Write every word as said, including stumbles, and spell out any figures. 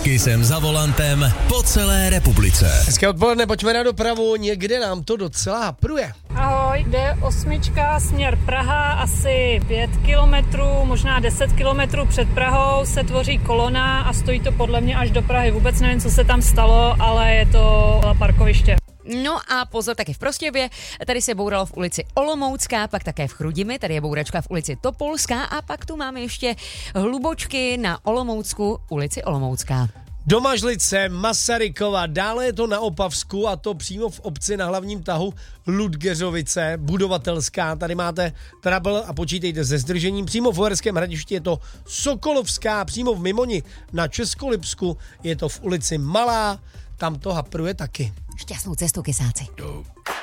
Kisem za volantem po celé republice. Hezké odpoledne, pojďme na dopravu, někde nám to docela hapruje. Ahoj, jde osmička směr Praha, asi pět kilometrů, možná deset kilometrů před Prahou se tvoří kolona a stojí to podle mě až do Prahy. Vůbec nevím, co se tam stalo, ale je to parkoviště. No a pozor, taky v Prostějově, tady se bouralo v ulici Olomoucká, pak také v Chrudimi, tady je bouračka v ulici Topolská a pak tu máme ještě hlubočky na Olomoucku, ulici Olomoucká. Domažlice, Masarykova, dále je to na Opavsku a to přímo v obci na hlavním tahu Ludgeřovice, budovatelská. Tady máte trouble a počítejte se zdržením. Přímo v Uherském Hradišti je to Sokolovská, přímo v Mimoni na Českolipsku je to v ulici Malá, tam to hapruje taky. Šťastnou cestu, kysáci.